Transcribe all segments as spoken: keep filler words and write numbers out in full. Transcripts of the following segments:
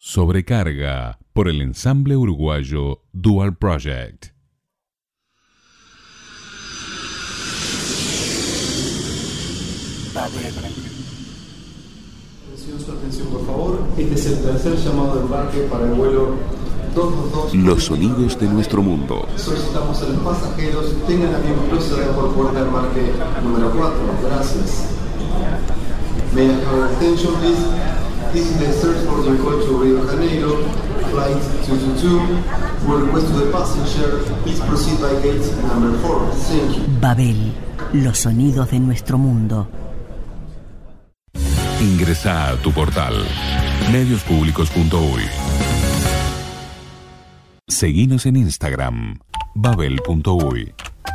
Sobrecarga, por el ensamble uruguayo Dual Project. Atención, su atención, por favor. Este es el tercer llamado de embarque para el vuelo doscientos veintidós. Los sonidos de nuestro mundo. Solicitamos a los pasajeros tengan la bien proceder por puerta de embarque número cuatro. Gracias. May I have your attention, please? This is the search for the call to Rio de Janeiro, flight two two two. For request to the passenger, please proceed by gate number four. Thank you. Babel, los sonidos de nuestro mundo. Ingresá a tu portal medios públicos punto uy. Seguinos en Instagram, babel punto uy.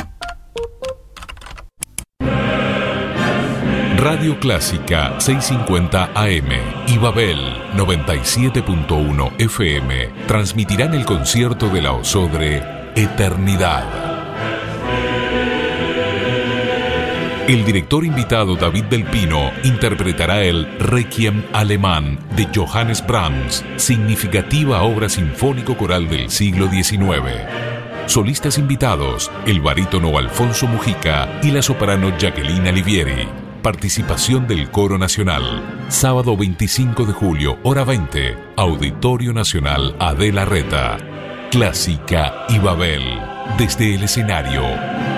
Radio Clásica seiscientos cincuenta A M y Babel noventa y siete punto uno F M transmitirán el concierto de la Osodre Eternidad. El director invitado David Del Pino interpretará el Requiem alemán de Johannes Brahms, significativa obra sinfónico-coral del siglo diecinueve. Solistas invitados, el barítono Alfonso Mujica y la soprano Jacqueline Alivieri. Participación del Coro Nacional. Sábado veinticinco de julio, hora veinte, Auditorio Nacional Adela Reta. Clásica y Babel, desde el escenario.